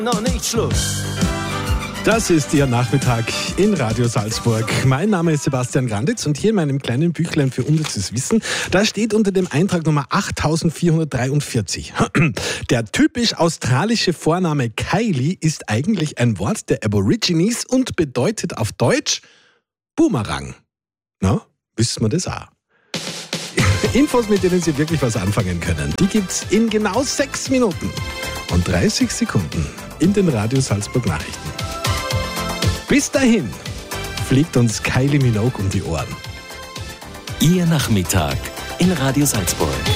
Noch nicht Schluss. Das ist Ihr Nachmittag in Radio Salzburg. Mein Name ist Sebastian Granditz und hier in meinem kleinen Büchlein für unnützes Wissen, da steht unter dem Eintrag Nummer 8443. Der typisch australische Vorname Kylie ist eigentlich ein Wort der Aborigines und bedeutet auf Deutsch Boomerang. Na, wissen wir das auch. Infos, mit denen Sie wirklich was anfangen können, die gibt's in genau 6 Minuten und 30 Sekunden in den Radio Salzburg Nachrichten. Bis dahin fliegt uns Kylie Minogue um die Ohren. Ihr Nachmittag in Radio Salzburg.